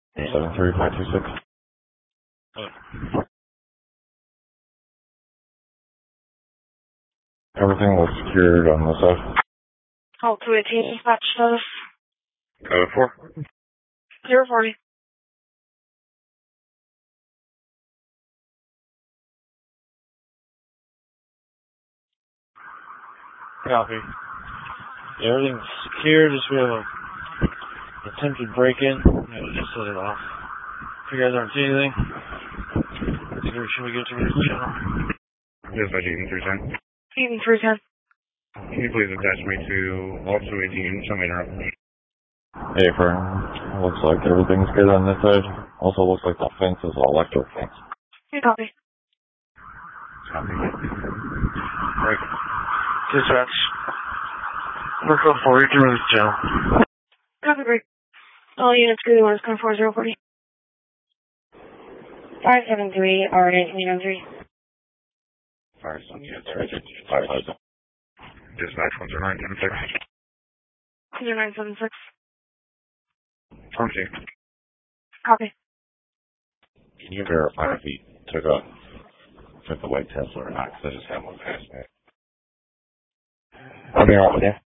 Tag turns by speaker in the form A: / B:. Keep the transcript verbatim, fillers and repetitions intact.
A: seven three five two six. Everything was secured on the side.
B: Call two eighteen, dispatch status.
A: Code four.
B: zero forty.
C: Copy. Everything's secured. Just we have a attempted break-in. Yeah, we just set it off. If you guys aren't seeing anything, should we get to the channel?
A: Yes, I Eaton three ten.
B: Eaton three ten.
A: Can you please attach me to all two eighteen? Show me interrupt. Hey, Fern. Looks like everything's good on this side. Also looks like the fence is an electric fence.
B: You copy.
A: Copy. Break.
C: Dispatch. We're code four. You're through the channel.
B: Copy, break. All units, good orders, code four zero forty. five seven three, R eight, eight oh three.
A: Fire some units, right? Five five. Dispatch one zero nine seven six.
B: zero nine seven six.
A: Twenty.
B: Copy.
A: Can you verify if he took a took the white Tesla or not? Because I just had one past me. I'll be right with you.